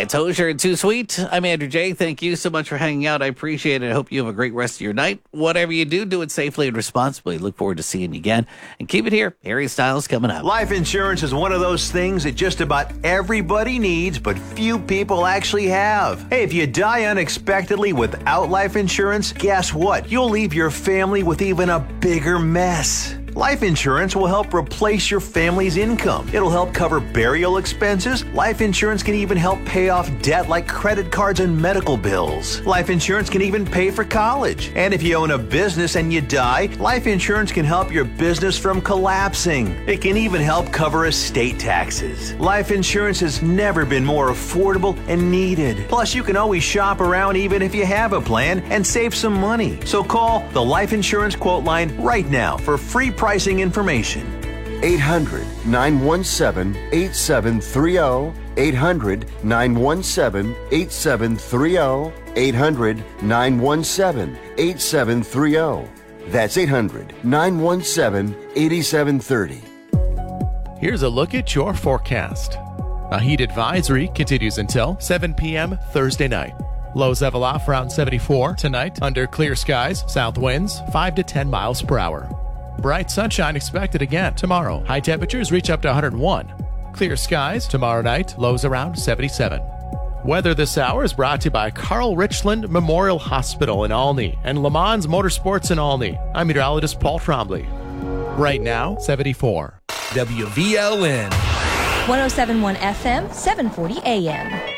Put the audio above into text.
It's Hozier and Too Sweet. I'm Andrew J. Thank you so much for hanging out. I appreciate it. I hope you have a great rest of your night. Whatever you do, do it safely and responsibly. Look forward to seeing you again. And keep it here. Harry Styles coming up. Life insurance is one of those things that just about everybody needs, but few people actually have. Hey, if you die unexpectedly without life insurance, guess what? You'll leave your family with even a bigger mess. Life insurance will help replace your family's income. It'll help cover burial expenses. Life insurance can even help pay off debt like credit cards and medical bills. Life insurance can even pay for college. And if you own a business and you die, life insurance can help your business from collapsing. It can even help cover estate taxes. Life insurance has never been more affordable and needed. Plus, you can always shop around even if you have a plan and save some money. So call the Life Insurance Quote Line right now for free pricing information. 800-917-8730. 800-917-8730. 800-917-8730. That's 800-917-8730. Here's a look at your forecast. A heat advisory continues until 7 p.m. Thursday night. Lows level off around 74 tonight under clear skies, south winds 5 to 10 miles per hour. Bright sunshine expected again tomorrow. High temperatures reach up to 101. Clear skies tomorrow night, lows around 77. Weather this hour is brought to you by Carl Richland Memorial Hospital in Olney and Le Mans Motorsports in Olney. I'm meteorologist Paul Trombley. Right now, 74. WVLN 107.1 FM, 740 AM.